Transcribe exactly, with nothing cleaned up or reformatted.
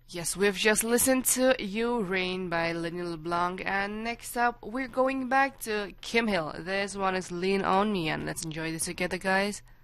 Yes, we've just listened to You Rain by Lenny LeBlanc, and next up, we're going back to Kim Hill. This one is Lean On Me, and let's enjoy this together, guys.